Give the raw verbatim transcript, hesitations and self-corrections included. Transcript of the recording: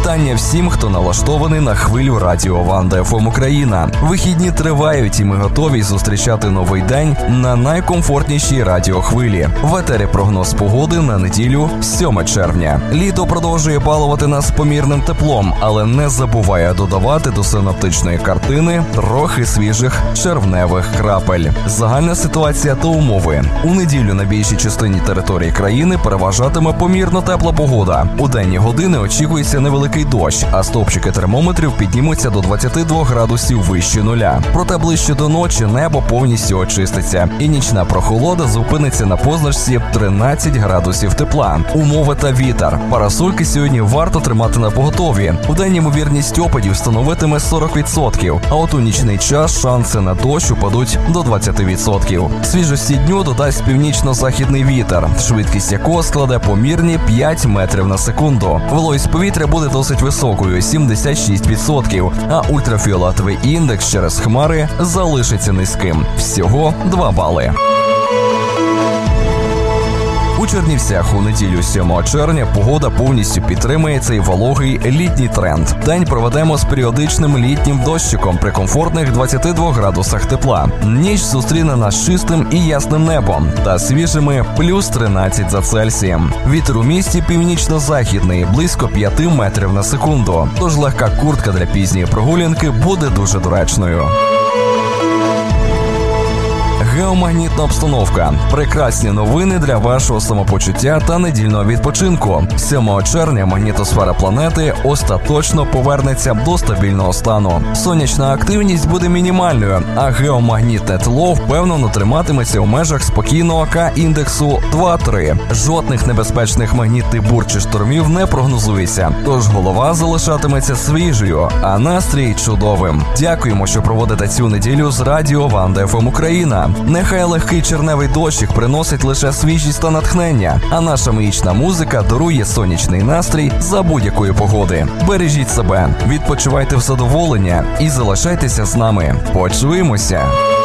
Вітання всім, хто налаштований на хвилю радіо Ванда еф ем Україна. Вихідні тривають і ми готові зустрічати новий день на найкомфортнішій радіохвилі. В етері прогноз погоди на неділю, сьоме червня. Літо продовжує балувати нас помірним теплом, але не забуває додавати до синоптичної картини трохи свіжих червневих крапель. Загальна ситуація та умови. У неділю на більшій частині території країни переважатиме помірно тепла погода. У денні години очікується невеликий дощ, а стовпчики термометрів піднімуться до двадцяти двох градусів вище нуля. Проте ближче до ночі небо повністю очиститься, і нічна прохолода зупиниться на позначці тринадцять градусів тепла. Умови та вітер. Парасольки сьогодні варто тримати на поготові. У день ймовірність опадів становитиме сорок відсотків, а от у нічний час шанси на дощ упадуть до двадцяти відсотків. Свіжості дню додасть північно-західний вітер, швидкість якого складе помірні п'ять метрів на секунду. Вологість повітря буде досить високою – сімдесят шість відсотків, а ультрафіолетовий індекс через хмари залишиться низьким – всього два бали. У Чернівцях у неділю сьомого червня погода повністю підтримує цей вологий літній тренд. День проведемо з періодичним літнім дощиком при комфортних двадцяти двох градусах тепла. Ніч зустріне нас чистим і ясним небом та свіжими плюс тринадцять за Цельсієм. Вітер у місті північно-західний, близько п'яти метрів на секунду. Тож легка куртка для пізньої прогулянки буде дуже доречною. Геомагнітна обстановка. Прекрасні новини для вашого самопочуття та недільного відпочинку. сьомого червня магнітосфера планети остаточно повернеться до стабільного стану. Сонячна активність буде мінімальною, а геомагнітне тло впевнено триматиметься у межах спокійного К-індексу два-три. Жодних небезпечних магнітних бур чи штормів не прогнозується, тож голова залишатиметься свіжою, а настрій чудовим. Дякуємо, що проводите цю неділю з радіо Ванда еф ем Україна. Нехай легкий червневий дощик приносить лише свіжість та натхнення, а наша магічна музика дарує сонячний настрій за будь-якої погоди. Бережіть себе, відпочивайте в задоволення і залишайтеся з нами. Почуємося!